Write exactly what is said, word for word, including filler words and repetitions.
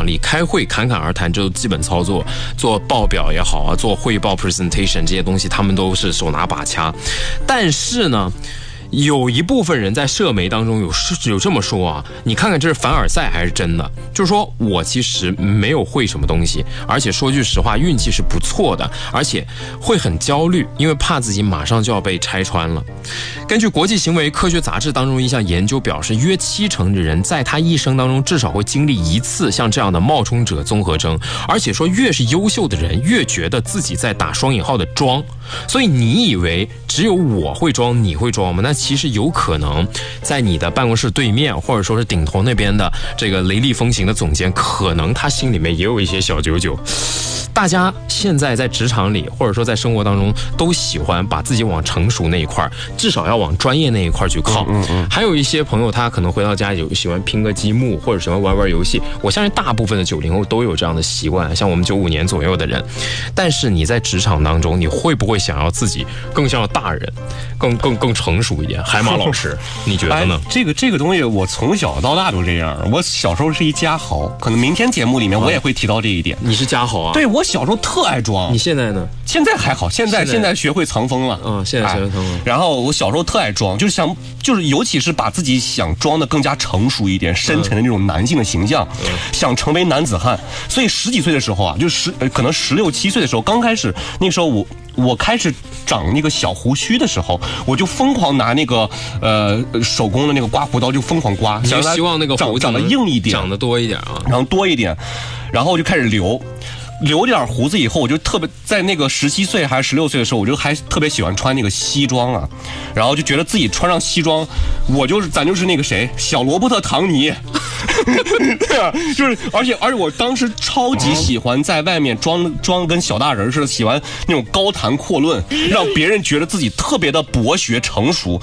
场里开会侃侃而谈，这都基本操作，做报表也好啊，做汇报 presentation 这些东西，他们都是手拿把掐。但是呢，有一部分人在社媒当中有有这么说啊，你看看这是凡尔赛还是真的？就是说我其实没有会什么东西，而且说句实话，运气是不错的，而且会很焦虑，因为怕自己马上就要被拆穿了。根据国际行为科学杂志当中一项研究表示，约七成的人在他一生当中至少会经历一次像这样的冒充者综合征，而且说越是优秀的人，越觉得自己在打双引号的装。所以你以为只有我会装，你会装吗？那其实有可能在你的办公室对面，或者说是顶头那边的这个雷厉风行的总监，可能他心里面也有一些小九九。大家现在在职场里，或者说在生活当中，都喜欢把自己往成熟那一块，至少要往专业那一块去靠。嗯嗯。还有一些朋友，他可能回到家里喜欢拼个积木，或者喜欢玩玩游戏。我相信大部分的九零后都有这样的习惯，像我们九五年左右的人。但是你在职场当中，你会不会想要自己更像大人，更更更成熟一点？海马老师，你觉得呢？ 哎、这个这个东西，我从小到大都这样。我小时候是一家豪，可能明天节目里面我也会提到这一点。 你是家豪啊？ 对，我小时候特爱装。 你现在呢？ 现在还好，现在现在学会藏风了。 嗯，现在学会藏风。 哎、然后我小时候特爱装，就是想，就是尤其是把自己想装的更加成熟一点、深沉的那种男性的形象，嗯、想成为男子汉。所以十几岁的时候啊，就十可能十六七岁的时候，刚开始那时候我。我开始长那个小胡须的时候，我就疯狂拿那个呃手工的那个刮胡刀就疯狂刮， 想希望那个胡长得硬一点， 长得多一点啊， 然后多一点，然后我就开始留。留点胡子以后，我就特别在那个十七岁还是十六岁的时候，我就还特别喜欢穿那个西装啊，然后就觉得自己穿上西装，我就是咱就是那个谁，小罗伯特·唐尼，对啊，就是而且而且我当时超级喜欢在外面装装跟小大人似的，喜欢那种高谈阔论，让别人觉得自己特别的博学成熟。